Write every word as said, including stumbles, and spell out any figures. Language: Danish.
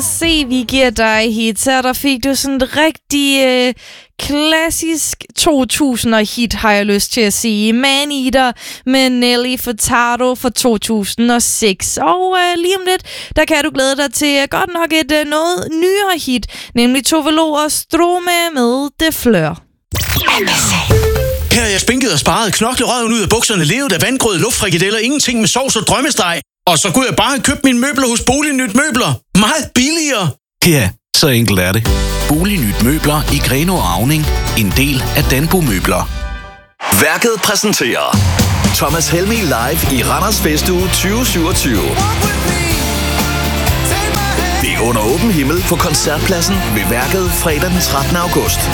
Se, vi giver dig hit, så der fik du sådan et rigtig øh, klassisk to tusinder hit, har jeg lyst til at sige. Man Eater med Nelly Furtado fra to tusind og seks. Og øh, lige om lidt, der kan du glæde dig til øh, godt nok et øh, noget nyere hit, nemlig Tove Lo og Strome med Det Flør. Her er jeg spinket og sparet, knoklet røven ud af bukserne, levet af vandgrød, luftfrikadeller, ingenting med sovs og drømmesteg. Og så kunne jeg bare have købt mine møbler hos Bolignyt Møbler. Meget billigere. Ja, så enkelt er det. Bolignyt Møbler i Grenaa og Auning. En del af Danbo Møbler. Værket præsenterer Thomas Helmig live i Randers Festuge tyve syvogtyve. Det er under åben himmel på Koncertpladsen ved Værket fredag den trettende august.